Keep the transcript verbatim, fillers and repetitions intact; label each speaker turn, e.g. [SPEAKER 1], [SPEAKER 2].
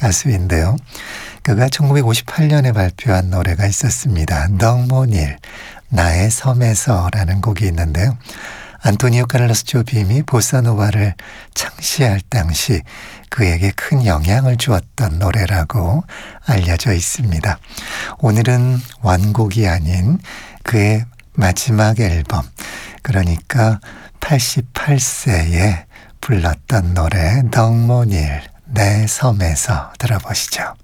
[SPEAKER 1] 가수인데요. 그가 천구백오십팔 년에 발표한 노래가 있었습니다. 덩모닐, 나의 섬에서라는 곡이 있는데요. 안토니오 카를로스 조빔이 보사노바를 창시할 당시 그에게 큰 영향을 주었던 노래라고 알려져 있습니다. 오늘은 완곡이 아닌 그의 마지막 앨범, 그러니까 팔십팔 세에 불렀던 노래 덩모닐, 내 섬에서 들어보시죠.